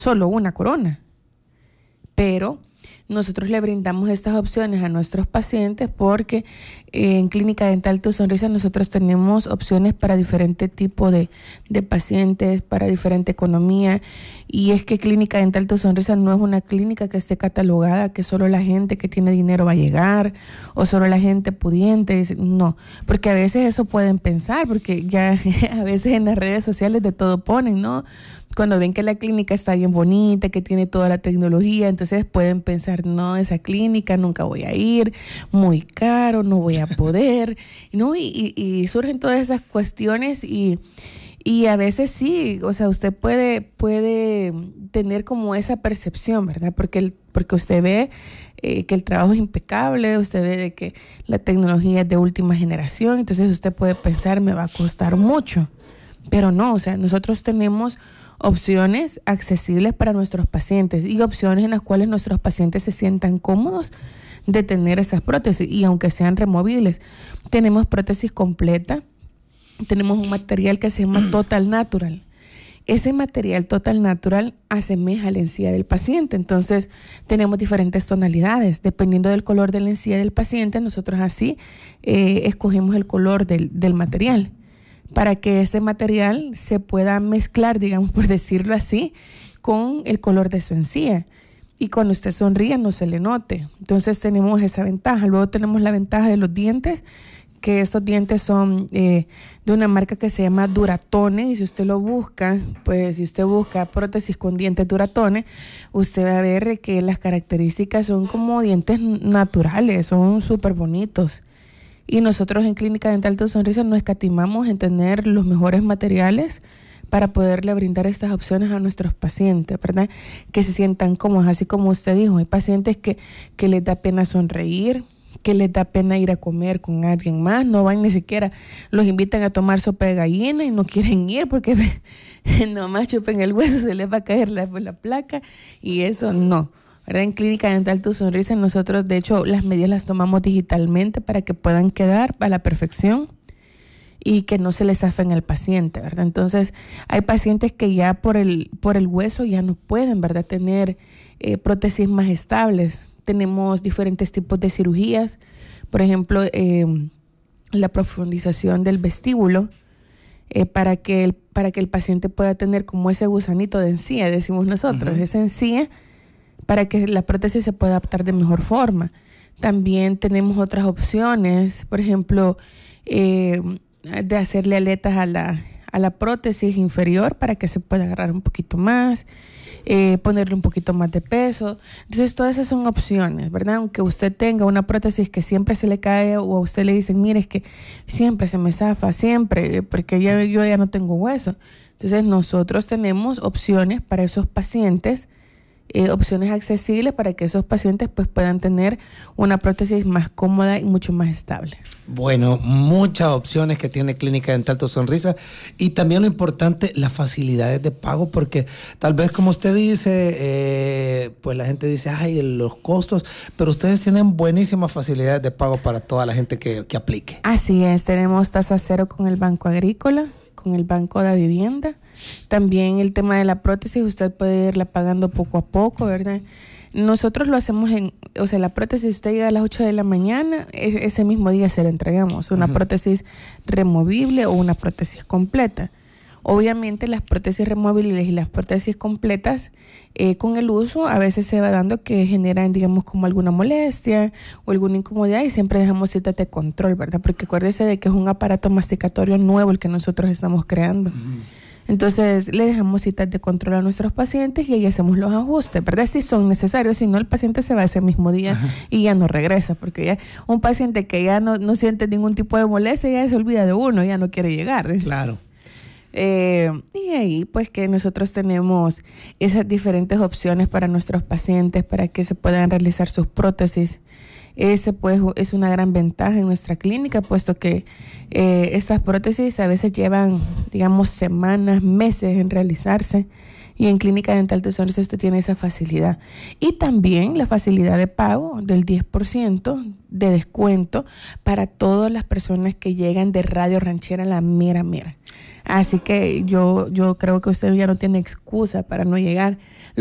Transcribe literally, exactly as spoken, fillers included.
solo una corona. Pero nosotros le brindamos estas opciones a nuestros pacientes porque eh, en Clínica Dental Tu Sonrisa nosotros tenemos opciones para diferente tipo de, de pacientes, para diferente economía. Y es que Clínica Dental Tu Sonrisa no es una clínica que esté catalogada, que solo la gente que tiene dinero va a llegar o solo la gente pudiente. No, porque a veces eso pueden pensar, porque ya a veces en las redes sociales de todo ponen, ¿no? Cuando ven que la clínica está bien bonita, que tiene toda la tecnología, entonces pueden pensar, no, esa clínica nunca voy a ir, muy caro, no voy a poder, ¿no? Y, y, y surgen todas esas cuestiones y, y a veces sí, o sea, usted puede, puede tener como esa percepción, ¿verdad? Porque, el, porque usted ve eh, que el trabajo es impecable, usted ve de que la tecnología es de última generación, entonces usted puede pensar, me va a costar mucho, pero no, o sea, nosotros tenemos opciones accesibles para nuestros pacientes y opciones en las cuales nuestros pacientes se sientan cómodos de tener esas prótesis y aunque sean removibles. Tenemos prótesis completa, tenemos un material que se llama Total Natural. Ese material Total Natural asemeja la encía del paciente, entonces tenemos diferentes tonalidades. Dependiendo del color de la encía del paciente, nosotros así eh, escogemos el color del, del material, para que este material se pueda mezclar, digamos, por decirlo así, con el color de su encía. Y cuando usted sonríe no se le note. Entonces tenemos esa ventaja. Luego tenemos la ventaja de los dientes, que estos dientes son eh, de una marca que se llama Duratone. Y si usted lo busca, pues si usted busca prótesis con dientes Duratone, usted va a ver que las características son como dientes naturales, son súper bonitos. Y nosotros en Clínica Dental Tu Sonrisa no escatimamos en tener los mejores materiales para poderle brindar estas opciones a nuestros pacientes, ¿verdad? Que se sientan cómodos, así como usted dijo. Hay pacientes que, que les da pena sonreír, que les da pena ir a comer con alguien más, no van ni siquiera, los invitan a tomar sopa de gallina y no quieren ir porque nomás chupen el hueso, se les va a caer la, la placa y eso no. ¿Verdad? En Clínica Dental Tu Sonrisa nosotros, de hecho, las medidas las tomamos digitalmente para que puedan quedar a la perfección y que no se les zafen al paciente, ¿verdad? Entonces, hay pacientes que ya por el, por el hueso ya no pueden, ¿verdad?, tener eh, prótesis más estables. Tenemos diferentes tipos de cirugías, por ejemplo, eh, la profundización del vestíbulo, eh, para que el, para que el paciente pueda tener como ese gusanito de encía, decimos nosotros, uh-huh. esa encía, para que la prótesis se pueda adaptar de mejor forma. También tenemos otras opciones, por ejemplo, eh, de hacerle aletas a la, a la prótesis inferior para que se pueda agarrar un poquito más, eh, ponerle un poquito más de peso. Entonces, todas esas son opciones, ¿verdad? Aunque usted tenga una prótesis que siempre se le cae o a usted le dicen, mire, es que siempre se me zafa, siempre, porque ya, yo ya no tengo hueso. Entonces, nosotros tenemos opciones para esos pacientes, Eh, opciones accesibles para que esos pacientes pues puedan tener una prótesis más cómoda y mucho más estable. Bueno, muchas opciones que tiene Clínica Dental Tu Sonrisa y también lo importante, las facilidades de pago, porque tal vez como usted dice, eh, pues la gente dice, ay, los costos, pero ustedes tienen buenísimas facilidades de pago para toda la gente que, que aplique. Así es, tenemos tasa cero con el Banco Agrícola, con el Banco de Vivienda. También el tema de la prótesis, usted puede irla pagando poco a poco, ¿verdad? Nosotros lo hacemos en, o sea, la prótesis, usted llega a las ocho de la mañana, ese mismo día se la entregamos, una uh-huh. prótesis removible o una prótesis completa. Obviamente las prótesis removibles y las prótesis completas, eh, con el uso a veces se va dando que generan, digamos, como alguna molestia o alguna incomodidad y siempre dejamos citas de control, ¿verdad? Porque acuérdese de que es un aparato masticatorio nuevo el que nosotros estamos creando. Uh-huh. Entonces le dejamos citas de control a nuestros pacientes y ahí hacemos los ajustes, ¿verdad? Si son necesarios, si no el paciente se va ese mismo día Ajá. y ya no regresa, porque ya un paciente que ya no, no siente ningún tipo de molestia ya se olvida de uno, ya no quiere llegar. Claro. Eh, y ahí pues que nosotros tenemos esas diferentes opciones para nuestros pacientes para que se puedan realizar sus prótesis. Ese pues es una gran ventaja en nuestra clínica, puesto que eh, estas prótesis a veces llevan, digamos, semanas, meses en realizarse. Y en Clínica Dental Tu Sonrisa usted tiene esa facilidad. Y también la facilidad de pago del diez por ciento de descuento para todas las personas que llegan de Radio Ranchera La Mera Mera. Así que yo, yo creo que usted ya no tiene excusa para no llegar.